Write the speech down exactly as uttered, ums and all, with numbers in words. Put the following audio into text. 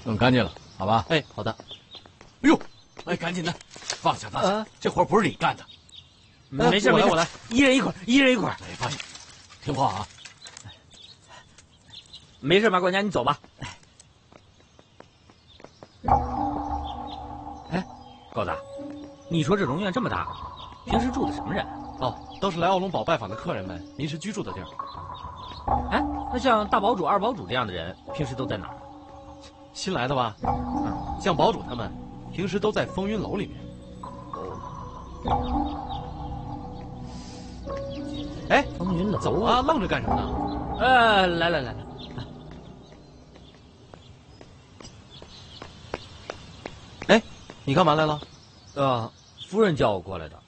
弄干净了，好吧？ 哎，好的。 哎呦，哎，赶紧的，放下放下，啊、这活不是你干的。 没事， 我来，我来， 一人一块，一人一块。 哎，放下，听话啊。 没事，马管家，你走吧。哎，高子，你说这荣苑这么大，平时住的什么人？ 哦，都是来奥龙堡拜访的客人们临时居住的地儿。 哎，那像大堡主、二堡主这样的人，平时都在哪儿？ 新来的吧？嗯，像堡主他们，平时都在风云楼里面。哎， 风云楼， 走啊，愣着干什么呢？ 呃，来来来来。 哎，你干嘛来了？ 呃，夫人叫我过来的。